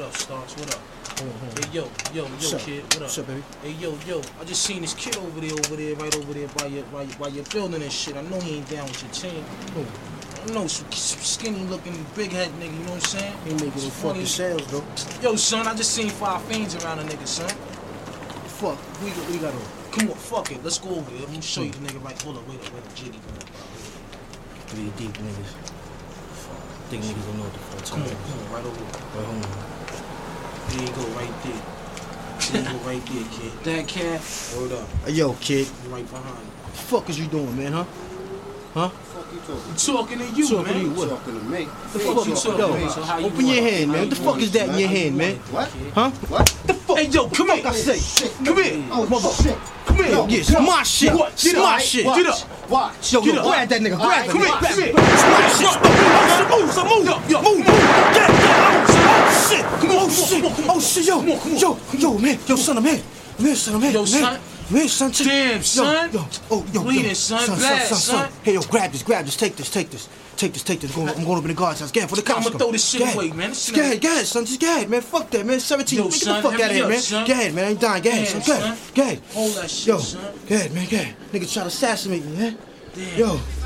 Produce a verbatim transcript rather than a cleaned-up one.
up, Starks? What up? Hey, yo, yo, yo, What's kid, what up? What's up, baby? Hey, yo, yo, I just seen this kid over there, over there, right over there by your, by your, by your building and shit. I know he ain't down with your team. Who? I know, some, some skinny looking, big head nigga, you know what I'm saying? He making no fucking sales, though. Yo, son, I just seen five fiends around a nigga, son. Fuck, we got, we got on. Come on, fuck it, let's go over there. Let me show you the nigga right. Hold up, wait up, wait up, jiggy. Three deep niggas. Think niggas don't know what the fuck. Come on, come on, right over there. Right home. There you go, right there. There you go, right there, kid. That cat, word up. Hey, yo, kid. You right behind me. What the fuck is you doing, man, huh? Huh? Fuck you talking? I'm talking to you, Talking man. to you, what? Talking to me. The fuck you talking Yo, about? So how you open your want it? hand, How man. you What the want fuck it? is that in your How you hand, man? want it, What? kid? Huh? What? The fuck? Hey, yo, come here. I say, Shit. Come here. Oh, Mother- shit. Come here. Yo, it's my shit. What? It's Get my up. shit. Watch. Get up. Watch. Yo, Get yo, up. grab that nigga. Grab Alright, that Come here. nigga. Come here. It's my shit. Oh, move, so move. Yo, yo, Move, move. Get, get. Oh, shit. Come on, Oh, come on, shit. come on, come on. Oh, shit, yo. Come on, come on. Yo, yo, man. Yo, son, I'm here. I'm here, son. I'm here. Yo, I'm here. son. I'm here, son. Check- Damn, Yo, son. Yo, oh, yo, Bleeding, yo. son. Son, Blast, son, son, son. Hey, yo, grab this, grab this. Take this, take this. Take this, take this. I'm going, I'm going up in the guard's house. Get it for the cops. I'ma come. throw this shit Go ahead. away, man. This shit Go ain't- ahead, go ahead, son. Just go ahead, man. Fuck that, man. seventeen. Yo, man, get son, the fuck hurry out of here, up, man. son. Go ahead, man. I ain't dying. Go ahead, Damn, son. Go ahead. son. Go ahead. Hold that shit, Yo, son. go ahead, man. Go ahead. Nigga try to assassinate me, man. Damn. Yo.